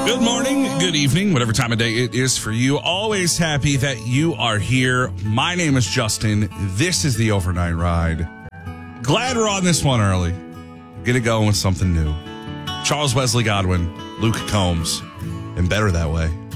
Good morning, good evening, whatever time of day it is for you. Always happy that you are here. My name is Justin. This is the Overnight Ride. Glad we're on this one early. Get it going with something new. Charles Wesley Godwin, Luke Combs, and Better That Way.